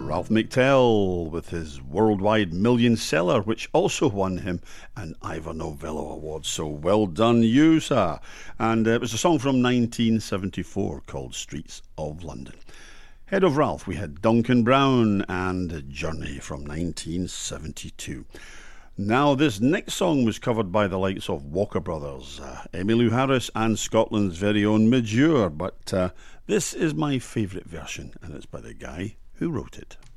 Ralph McTell with his worldwide million seller, which also won him an Ivor Novello Award. So well done, you, sir. And it was a song from 1974 called Streets of London. Head of Ralph, we had Duncan Brown and Journey from 1972. Now, this next song was covered by the likes of Walker Brothers, Emmylou Harris, and Scotland's very own Midge Ure, but this is my favourite version, and it's by the guy who wrote it.